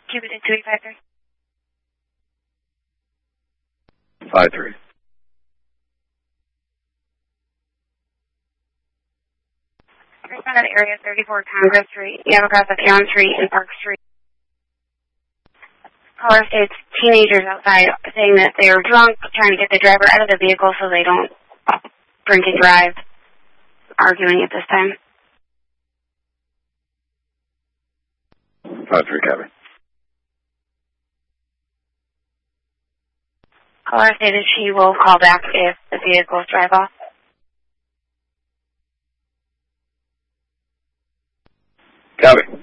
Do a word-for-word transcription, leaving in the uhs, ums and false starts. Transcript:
Cubic two eight five three. Five three. Respond at area thirty-four Congress Street, Yamacross of Elm Street and Park Street. Caller states teenagers outside saying that they are drunk, trying to get the driver out of the vehicle so they don't drink and drive, arguing at this time. Five three, copy. Caller stated she will call back if the vehicles drive off. Copy.